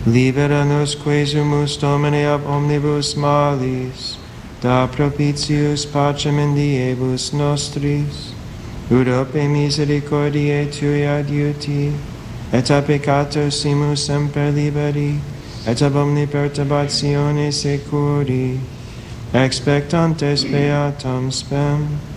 Libera nos quesumus Domine ab omnibus malis, da propitius pacem in diebus nostris, ut ope misericordiae Tui adiuti, et a peccatosimus semper liberi, et ab omni perturbatione securi, expectantes beatam spem.